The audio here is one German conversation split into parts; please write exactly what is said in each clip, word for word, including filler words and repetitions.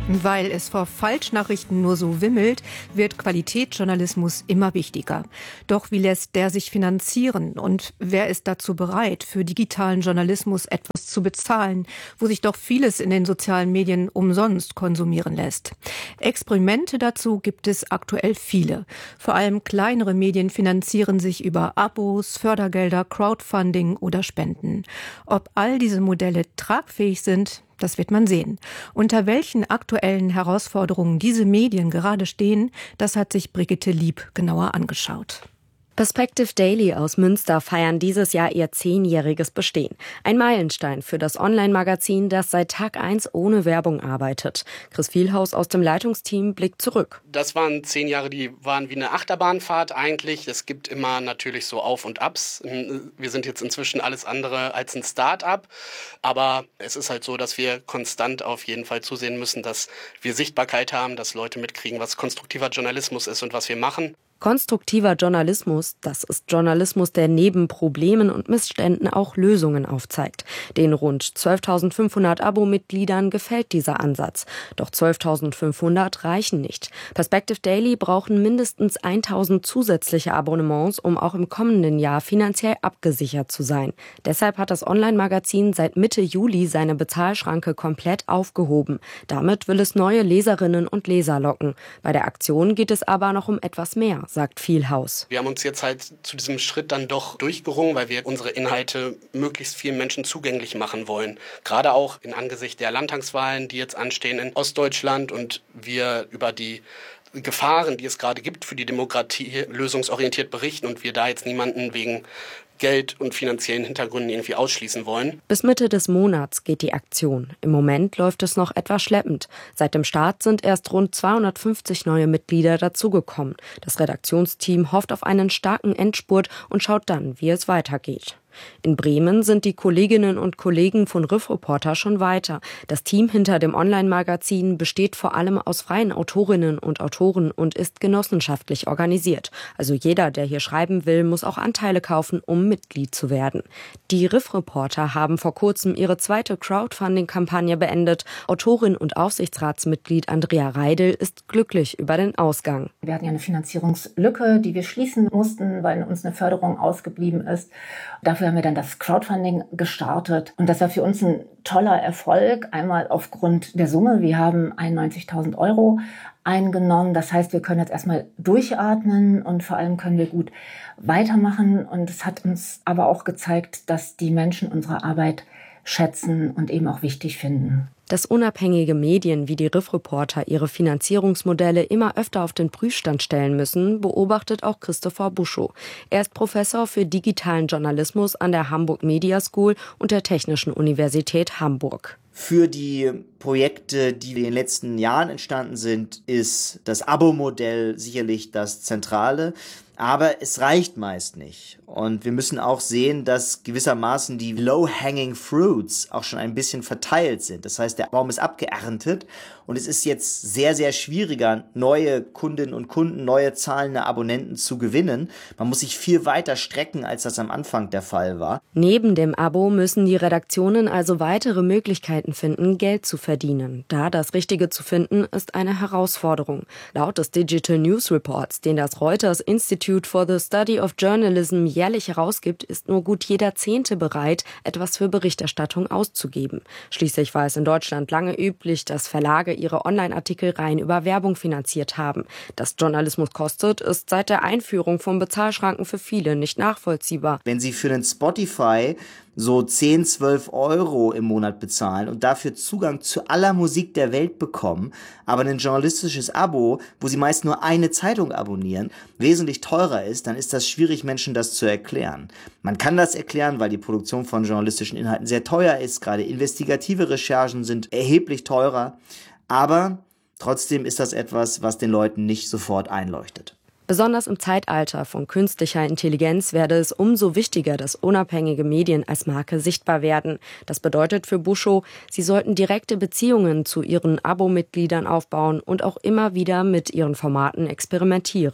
Weil es vor Falschnachrichten nur so wimmelt, wird Qualitätsjournalismus immer wichtiger. Doch wie lässt der sich finanzieren? Und wer ist dazu bereit, für digitalen Journalismus etwas zu bezahlen, wo sich doch vieles in den sozialen Medien umsonst konsumieren lässt? Experimente dazu gibt es aktuell viele. Vor allem kleinere Medien finanzieren sich über Abos, Fördergelder, Crowdfunding oder Spenden. Ob all diese Modelle tragfähig sind, das wird man sehen. Unter welchen aktuellen Herausforderungen diese Medien gerade stehen, das hat sich Brigitte Lieb genauer angeschaut. Perspective Daily aus Münster feiern dieses Jahr ihr zehnjähriges Bestehen. Ein Meilenstein für das Online-Magazin, das seit Tag eins ohne Werbung arbeitet. Chris Vielhaus aus dem Leitungsteam blickt zurück. Das waren zehn Jahre, die waren wie eine Achterbahnfahrt eigentlich. Es gibt immer natürlich so Auf- und Abs. Wir sind jetzt inzwischen alles andere als ein Start-up. Aber es ist halt so, dass wir konstant auf jeden Fall zusehen müssen, dass wir Sichtbarkeit haben, dass Leute mitkriegen, was konstruktiver Journalismus ist und was wir machen. Konstruktiver Journalismus, das ist Journalismus, der neben Problemen und Missständen auch Lösungen aufzeigt. Den rund zwölftausendfünfhundert Abo-Mitgliedern gefällt dieser Ansatz. Doch zwölftausendfünfhundert reichen nicht. Perspective Daily brauchen mindestens tausend zusätzliche Abonnements, um auch im kommenden Jahr finanziell abgesichert zu sein. Deshalb hat das Online-Magazin seit Mitte Juli seine Bezahlschranke komplett aufgehoben. Damit will es neue Leserinnen und Leser locken. Bei der Aktion geht es aber noch um etwas mehr, sagt Vielhaus. Wir haben uns jetzt halt zu diesem Schritt dann doch durchgerungen, weil wir unsere Inhalte möglichst vielen Menschen zugänglich machen wollen. Gerade auch in Angesicht der Landtagswahlen, die jetzt anstehen in Ostdeutschland und wir über die Gefahren, die es gerade gibt für die Demokratie, lösungsorientiert berichten und wir da jetzt niemanden wegen Geld und finanziellen Hintergründen irgendwie ausschließen wollen. Bis Mitte des Monats geht die Aktion. Im Moment läuft es noch etwas schleppend. Seit dem Start sind erst rund zweihundertfünfzig neue Mitglieder dazugekommen. Das Redaktionsteam hofft auf einen starken Endspurt und schaut dann, wie es weitergeht. In Bremen sind die Kolleginnen und Kollegen von Riff Reporter schon weiter. Das Team hinter dem Online-Magazin besteht vor allem aus freien Autorinnen und Autoren und ist genossenschaftlich organisiert. Also jeder, der hier schreiben will, muss auch Anteile kaufen, um Mitglied zu werden. Die Riff Reporter haben vor kurzem ihre zweite Crowdfunding-Kampagne beendet. Autorin und Aufsichtsratsmitglied Andrea Reidel ist glücklich über den Ausgang. Wir hatten ja eine Finanzierungslücke, die wir schließen mussten, weil uns eine Förderung ausgeblieben ist. Dafür haben wir dann das Crowdfunding gestartet. Und das war für uns ein toller Erfolg. Einmal aufgrund der Summe. Wir haben einundneunzigtausend Euro eingenommen. Das heißt, wir können jetzt erstmal durchatmen und vor allem können wir gut weitermachen. Und es hat uns aber auch gezeigt, dass die Menschen unsere Arbeit schätzen und eben auch wichtig finden. Dass unabhängige Medien wie die Riff Reporter ihre Finanzierungsmodelle immer öfter auf den Prüfstand stellen müssen, beobachtet auch Christopher Buschow. Er ist Professor für digitalen Journalismus an der Hamburg Media School und der Technischen Universität Hamburg. Für die Projekte, die in den letzten Jahren entstanden sind, ist das Abo-Modell sicherlich das Zentrale. Aber es reicht meist nicht. Und wir müssen auch sehen, dass gewissermaßen die low-hanging fruits auch schon ein bisschen verteilt sind. Das heißt, der Baum ist abgeerntet und es ist jetzt sehr, sehr schwieriger, neue Kundinnen und Kunden, neue zahlende Abonnenten zu gewinnen. Man muss sich viel weiter strecken, als das am Anfang der Fall war. Neben dem Abo müssen die Redaktionen also weitere Möglichkeiten finden, Geld zu verdienen. Da das Richtige zu finden, ist eine Herausforderung. Laut des Digital News Reports, den das Reuters Institute for the Study of Journalism jährlich herausgibt, ist nur gut jeder Zehnte bereit, etwas für Berichterstattung auszugeben. Schließlich war es in Deutschland lange üblich, dass Verlage ihre Online-Artikel rein über Werbung finanziert haben. Dass Journalismus kostet, ist seit der Einführung von Bezahlschranken für viele nicht nachvollziehbar. Wenn Sie für einen Spotify so zehn, zwölf Euro im Monat bezahlen und dafür Zugang zu aller Musik der Welt bekommen, aber ein journalistisches Abo, wo sie meist nur eine Zeitung abonnieren, wesentlich teurer ist, dann ist das schwierig, Menschen das zu erklären. Man kann das erklären, weil die Produktion von journalistischen Inhalten sehr teuer ist, gerade investigative Recherchen sind erheblich teurer, aber trotzdem ist das etwas, was den Leuten nicht sofort einleuchtet. Besonders im Zeitalter von künstlicher Intelligenz werde es umso wichtiger, dass unabhängige Medien als Marke sichtbar werden. Das bedeutet für Buschow, sie sollten direkte Beziehungen zu ihren Abo-Mitgliedern aufbauen und auch immer wieder mit ihren Formaten experimentieren.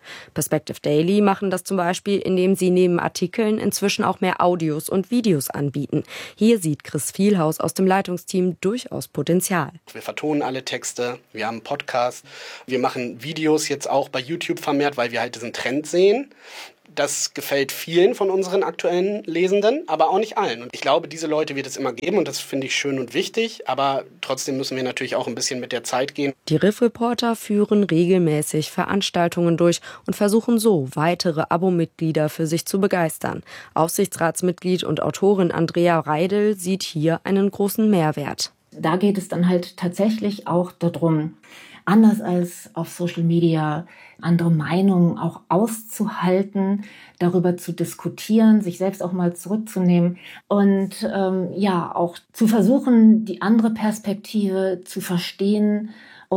Perspective Daily machen das zum Beispiel, indem sie neben Artikeln inzwischen auch mehr Audios und Videos anbieten. Hier sieht Chris Vielhaus aus dem Leitungsteam durchaus Potenzial. Wir vertonen alle Texte, wir haben einen Podcast, wir machen Videos jetzt auch bei YouTube vermehrt, weil wir halt diesen Trend sehen. Das gefällt vielen von unseren aktuellen Lesenden, aber auch nicht allen. Und ich glaube, diese Leute wird es immer geben und das finde ich schön und wichtig, aber trotzdem müssen wir natürlich auch ein bisschen mit der Zeit gehen. Die Riff-Reporter führen regelmäßig Veranstaltungen durch und versuchen so, weitere Abo-Mitglieder für sich zu begeistern. Aufsichtsratsmitglied und Autorin Andrea Reidel sieht hier einen großen Mehrwert. Da geht es dann halt tatsächlich auch darum, anders als auf Social Media, andere Meinungen auch auszuhalten, darüber zu diskutieren, sich selbst auch mal zurückzunehmen und ähm, ja, auch zu versuchen, die andere Perspektive zu verstehen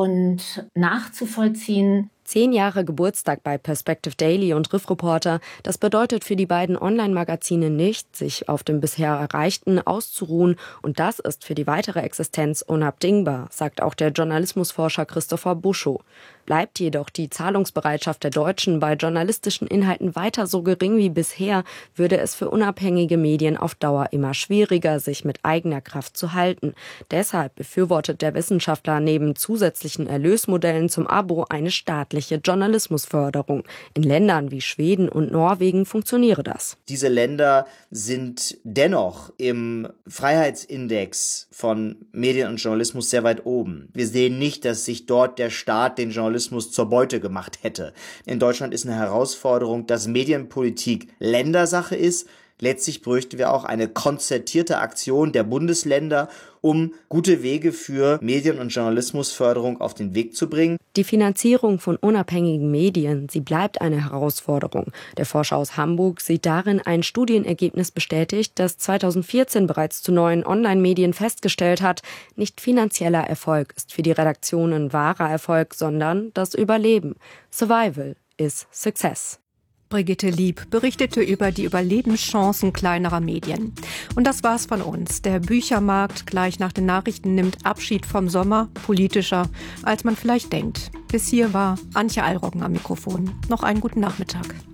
und nachzuvollziehen. Zehn Jahre Geburtstag bei Perspective Daily und Riff Reporter, das bedeutet für die beiden Online-Magazine nicht, sich auf dem bisher Erreichten auszuruhen. Und das ist für die weitere Existenz unabdingbar, sagt auch der Journalismusforscher Christopher Buschow. Bleibt jedoch die Zahlungsbereitschaft der Deutschen bei journalistischen Inhalten weiter so gering wie bisher, würde es für unabhängige Medien auf Dauer immer schwieriger, sich mit eigener Kraft zu halten. Deshalb befürwortet der Wissenschaftler neben zusätzlichen Erlösmodellen zum Abo eine staatliche Journalismusförderung. In Ländern wie Schweden und Norwegen funktioniere das. Diese Länder sind dennoch im Freiheitsindex von Medien und Journalismus sehr weit oben. Wir sehen nicht, dass sich dort der Staat den Journalismus zur Beute gemacht hätte. In Deutschland ist eine Herausforderung, dass Medienpolitik Ländersache ist. Letztlich bräuchten wir auch eine konzertierte Aktion der Bundesländer, um gute Wege für Medien- und Journalismusförderung auf den Weg zu bringen. Die Finanzierung von unabhängigen Medien, sie bleibt eine Herausforderung. Der Forscher aus Hamburg sieht darin ein Studienergebnis bestätigt, das zweitausendvierzehn bereits zu neuen Online-Medien festgestellt hat, nicht finanzieller Erfolg ist für die Redaktionen wahrer Erfolg, sondern das Überleben. Survival is Success. Brigitte Lieb berichtete über die Überlebenschancen kleinerer Medien. Und das war's von uns. Der Büchermarkt gleich nach den Nachrichten nimmt Abschied vom Sommer, politischer, als man vielleicht denkt. Bis hier war Antje Allroggen am Mikrofon. Noch einen guten Nachmittag.